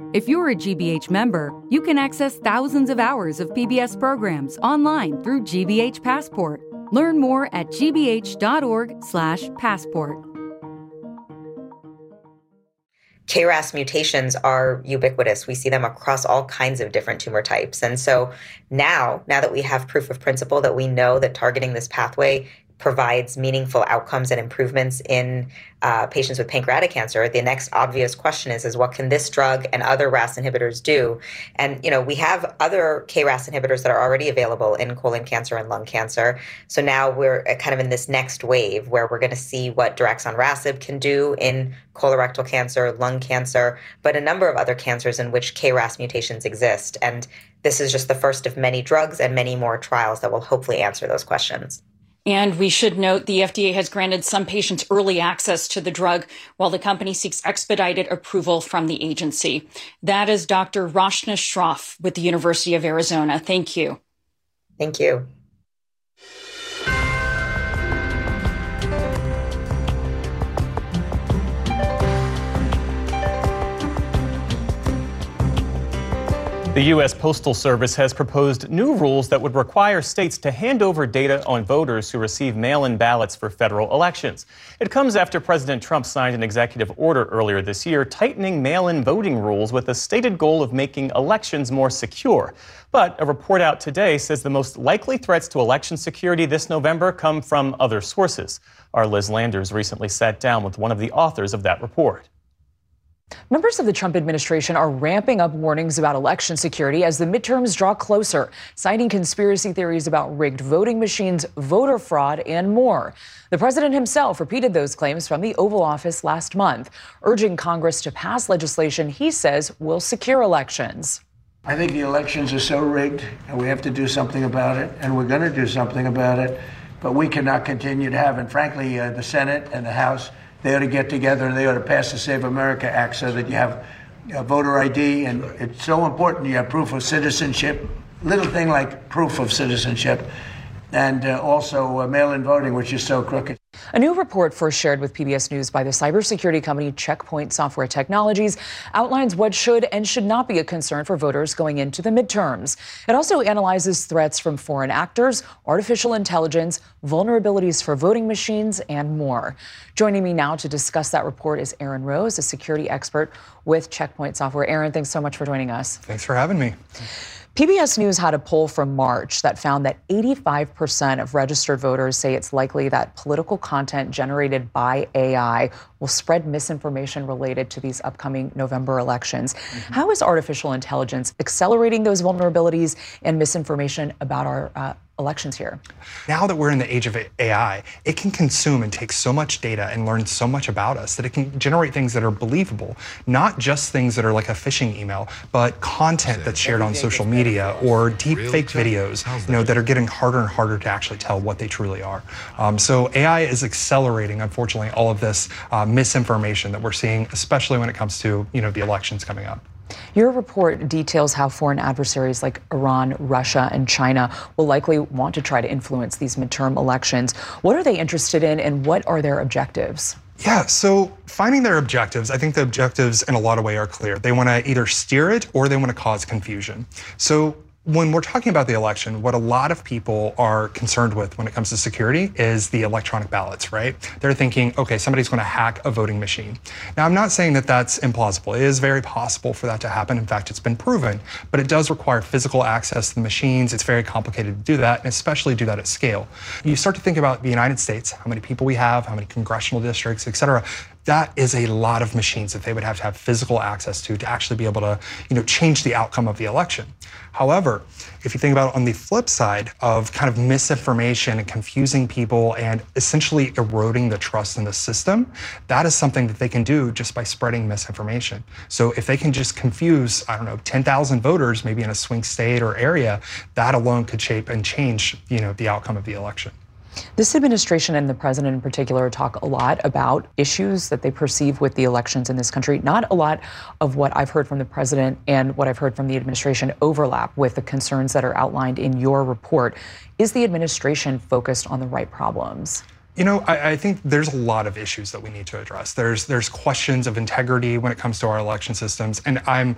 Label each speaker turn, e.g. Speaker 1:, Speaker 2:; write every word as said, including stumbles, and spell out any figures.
Speaker 1: If you're a G B H member, you can access thousands of hours of P B S programs online through G B H Passport. Learn more at g b h dot org slash passport.
Speaker 2: K R A S mutations are ubiquitous. We see them across all kinds of different tumor types. And so now, now that we have proof of principle that we know that targeting this pathway provides meaningful outcomes and improvements in uh, patients with pancreatic cancer, the next obvious question is, is what can this drug and other R A S inhibitors do? And, you know, we have other K R A S inhibitors that are already available in colon cancer and lung cancer. So now we're kind of in this next wave where we're going to see what daraxonrasib can do in colorectal cancer, lung cancer, but a number of other cancers in which K R A S mutations exist. And this is just the first of many drugs and many more trials that will hopefully answer those questions.
Speaker 3: And we should note the F D A has granted some patients early access to the drug while the company seeks expedited approval from the agency. That is Doctor Rachna Shroff with the University of Arizona. Thank you.
Speaker 2: Thank you.
Speaker 4: The U S Postal Service has proposed new rules that would require states to hand over data on voters who receive mail-in ballots for federal elections. It comes after President Trump signed an executive order earlier this year tightening mail-in voting rules with a stated goal of making elections more secure. But a report out today says the most likely threats to election security this November come from other sources. Our Liz Landers recently sat down with one of the authors of that report.
Speaker 5: Members of the Trump administration are ramping up warnings about election security as the midterms draw closer, citing conspiracy theories about rigged voting machines, voter fraud, and more. The president himself repeated those claims from the Oval Office last month, urging Congress to pass legislation he says will secure elections.
Speaker 6: I think the elections are so rigged, and we have to do something about it, and we're going to do something about it, but we cannot continue to have, and frankly, uh, the Senate and the House, they ought to get together and they ought to pass the Save America Act so that you have uh, voter I D. And it's so important you have proof of citizenship, little thing like proof of citizenship, and uh, also uh, mail-in voting, which is so crooked.
Speaker 5: A new report first shared with P B S News by the cybersecurity company Check Point Software Technologies outlines what should and should not be a concern for voters going into the midterms. It also analyzes threats from foreign actors, artificial intelligence, vulnerabilities for voting machines, and more. Joining me now to discuss that report is Aaron Rose, a security expert with Check Point Software. Aaron, thanks so much for joining us.
Speaker 7: Thanks for having me.
Speaker 5: P B S News had a poll from March that found that eighty-five percent of registered voters say it's likely that political content generated by A I will spread misinformation related to these upcoming November elections. Mm-hmm. How is artificial intelligence accelerating those vulnerabilities and misinformation about our uh, elections here?
Speaker 7: Now that we're in the age of A I, it can consume and take so much data and learn so much about us that it can generate things that are believable, not just things that are like a phishing email, but content that's shared on social media or deep fake videos, you know, that are getting harder and harder to actually tell what they truly are. Um, so A I is accelerating, unfortunately, all of this uh, misinformation that we're seeing, especially when it comes to, you know, the elections coming up.
Speaker 5: Your report details how foreign adversaries like Iran, Russia, and China will likely want to try to influence these midterm elections. What are they interested in, and what are their objectives?
Speaker 7: Yeah, so finding their objectives, I think the objectives in a lot of ways are clear. They want to either steer it or they want to cause confusion. So when we're talking about the election, what a lot of people are concerned with when it comes to security is the electronic ballots, right? They're thinking, okay, somebody's going to hack a voting machine. Now, I'm not saying that that's implausible. It is very possible for that to happen. In fact, it's been proven, but it does require physical access to the machines. It's very complicated to do that, and especially do that at scale. You start to think about the United States, how many people we have, how many congressional districts, et cetera. That is a lot of machines that they would have to have physical access to to actually be able to, you know, change the outcome of the election. However, if you think about it on the flip side of kind of misinformation and confusing people and essentially eroding the trust in the system, that is something that they can do just by spreading misinformation. So if they can just confuse, I don't know, ten thousand voters, maybe in a swing state or area, that alone could shape and change, you know, the outcome of the election.
Speaker 5: This administration and the president in particular talk a lot about issues that they perceive with the elections in this country. Not a lot of what I've heard from the president and what I've heard from the administration overlap with the concerns that are outlined in your report. Is the administration focused on the right problems?
Speaker 7: You know, I, I think there's a lot of issues that we need to address. There's there's questions of integrity when it comes to our election systems, and I'm